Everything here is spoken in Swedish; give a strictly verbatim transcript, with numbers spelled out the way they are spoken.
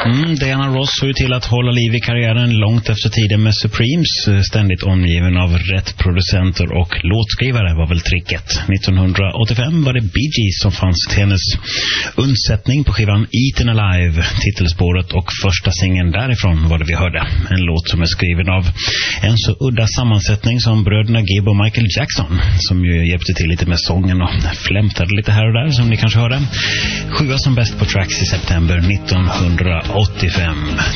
Mm, Diana Ross såg ju till att hålla liv i karriären långt efter tiden med Supremes, ständigt omgiven av rätt producenter och låtskrivare var väl tricket. nittonhundraåttiofem var det Bee Gees som fanns till hennes undsättning på skivan Eaten Alive, titelspåret, och första singeln därifrån var det vi hörde. En låt som är skriven av en så udda sammansättning som bröderna Gibb och Michael Jackson, som ju hjälpte till lite med sången och flämtade lite här och där, som ni kanske hörde. Sjua som bäst på Tracks i september nittonhundraåttiofem.